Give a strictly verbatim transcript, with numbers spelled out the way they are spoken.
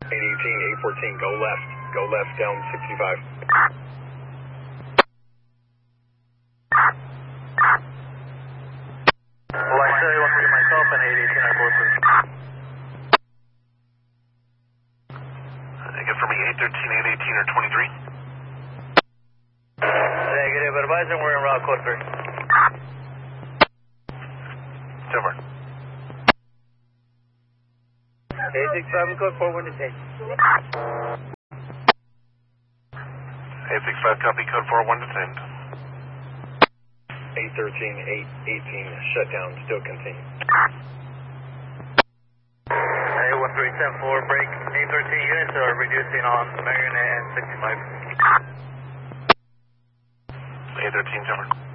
eight eighteen, eight fourteen, go left. Go left down sixty-five. Well, I say one for myself and eight eighteen, I four three. Again for me, eight thirteen, eight eighteen, or twenty-three. Negative, advising we're en route, code three. Silver. eight six five, code four one to ten. eight six five, copy, code four one, descend. eight thirteen, eight eighteen, shutdown, still continue. eight one three, ten four, break. eight thirteen units are reducing on Marion and sixty-five. eight thirteen, Silver.